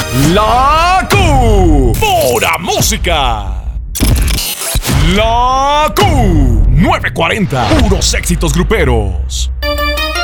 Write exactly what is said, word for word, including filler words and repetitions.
La Q. Pura música. La Q. novecientos cuarenta. Puros éxitos gruperos.